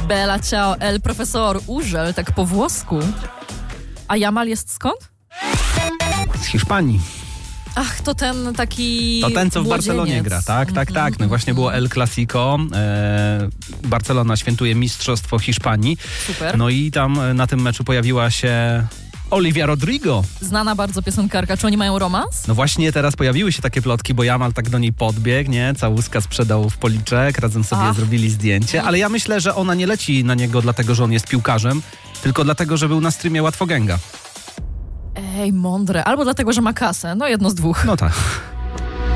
Bella ciao, el profesor, Urzel, tak po włosku. A Jamal jest skąd? Z Hiszpanii. Ach, to ten taki To ten, co w młodzieniec. Barcelonie gra. Tak. No właśnie było El Clasico. Barcelona świętuje Mistrzostwo Hiszpanii. Super. No i tam na tym meczu pojawiła się Olivia Rodrigo. Znana bardzo piosenkarka. Czy oni mają romans? No właśnie teraz pojawiły się takie plotki, bo Jamal tak do niej podbiegł, nie? Całuska sprzedał w policzek, razem sobie zrobili zdjęcie, ale ja myślę, że ona nie leci na niego dlatego, że on jest piłkarzem, tylko dlatego, że był na streamie Łatwogęga. Ej, mądre. Albo dlatego, że ma kasę. No jedno z dwóch. No tak.